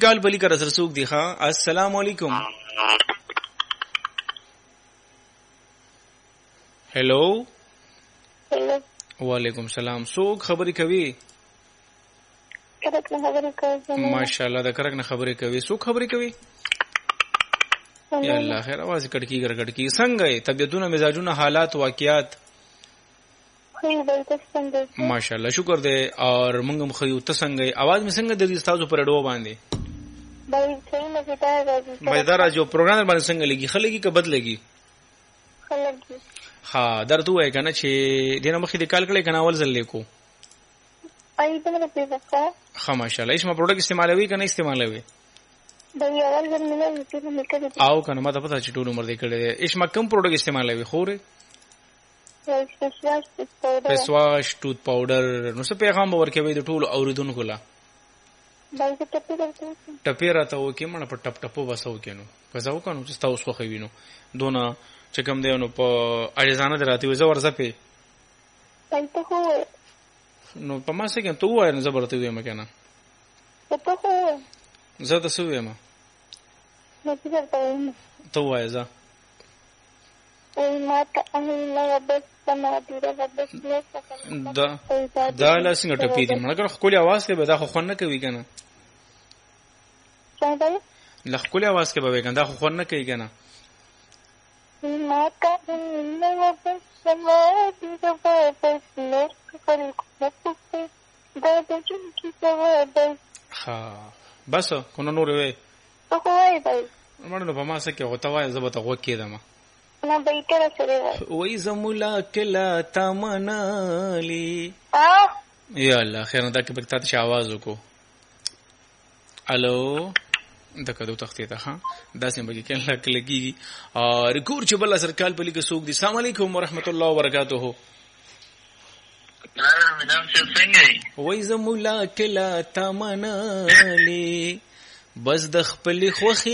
کال بلی کا رسر سوق دی ښا. السلام علیکم. هلو وعلیکم السلام. سوق خبرې کوي؟ کرک نه خبرې کوي. ماشاءالله د کرک نه خبرې کوي. سوق خبرې کوي؟ یا الله خیر. आवाज کټکی ګرګټکی. څنګه یې طبيعتونه مزاجونه حالات واقعیات؟ ماشاءالله شکر دې. اور موږ مخیو ته څنګه یې؟ आवाज می څنګه د دې تاسو پر اډو باندې مزیدار راځو پروګرام باندې څنګه لګي؟ خلګي که بد لګي؟ خلګي. ها درته وای کنه چې دینه مخې د کال کړي کنه اول ځل لیکو. اې ته مې پیژنه. ها ماشاءالله. اسما پروډکټ استعمالوي کنه استعمالوي؟ دا اول ځل مې نه کړی. او کنه ما ته پته چې ټول عمر دې کړي. اسما کوم پروډکټ استعمالوي خوره؟ فیسواش ټوت پاوډر. نو څه پیغام ورکوي د ټول اوریدونکو لا؟ ټپی راته وکي مړه په ټپ ټپو وسو کینو پزاو کنو چې تاسو خو خوینو دونه چې کوم دی نو په اړیزانه دراته وي زور زپې پنځه خو نو په ما څه کې ته وای نه زبرته وي مکنه ته خو زه د سوې ما نو څه ته وای زه ما ته نه بس سما دې بس دا لا څنګه ټپی دي مګر خپل आवाज کې به دا خو خون نه کوي کنه څنګه ل خپل आवाज کې به کنه دا خو خون نه کوي کنه ما ته نه بس سما دې بس نو دا د چې څه ها بس کو نور وي ته وای بای مړنو په ما څه کې غوته وای زه به ته غوکې دم نه بیٹر سره وای زمولا کلا تمنالی یا الله خیر نه دا کې بکتا ته आवाज وکړو. الو دا کدو تختې ته ها دا سم بګی کله کلګي او ریکور چې بل سرکال په لیکه سوق دي. السلام علیکم ورحمت الله وبرکاته. وای زمولا کلا تمنالی بس د خپل خوخي